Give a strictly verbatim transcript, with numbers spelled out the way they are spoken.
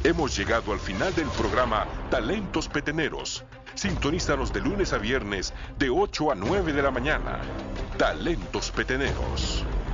Hemos llegado al final del programa Talentos Peteneros. Sintonízanos de lunes a viernes de ocho a nueve de la mañana. Talentos Peteneros.